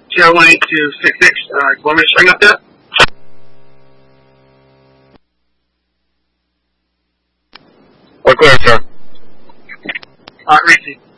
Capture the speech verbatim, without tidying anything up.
T R one eight two six six, uh, want me to string up that? We're clear, sir. Uh, Reese.